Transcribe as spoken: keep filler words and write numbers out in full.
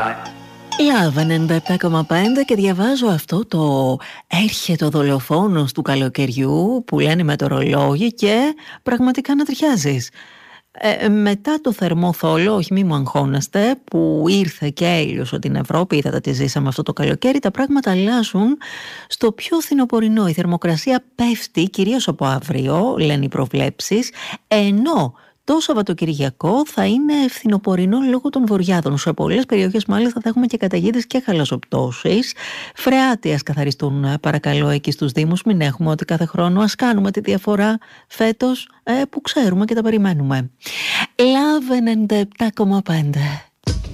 Λαβ ενενήντα επτά κόμμα πέντε και διαβάζω αυτό το «Έρχεται ο δολοφόνος του καλοκαιριού» που λένε οι μετεωρολόγοι και πραγματικά να τριχιάζεις. Ε, μετά το θερμό θόλο, όχι μη μου αγχώνεστε, που ήρθε και έλειωσε την Ευρώπη, είδατε τι ζήσαμε αυτό το καλοκαίρι, τα πράγματα αλλάζουν στο πιο φθινοπορεινό. Η θερμοκρασία πέφτει κυρίως από αύριο, λένε οι προβλέψεις, ενώ το Σαββατοκυριακό θα είναι φθινοπορεινό λόγω των βορειάδων. Σε πολλές περιοχές μάλιστα θα έχουμε και καταιγίδες και χαλαζοπτώσεις. Φρεάτια καθαριστούν παρακαλώ εκεί στους Δήμους. Μην έχουμε ότι κάθε χρόνο. Ας κάνουμε τη διαφορά φέτος ε, που ξέρουμε και τα περιμένουμε. Λαβ ενενήντα επτά κόμμα πέντε.